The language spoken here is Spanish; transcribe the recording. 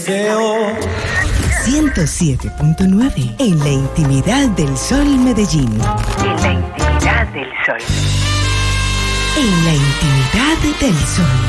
107.9 en la intimidad del Sol Medellín. En la intimidad del Sol. En la intimidad del Sol.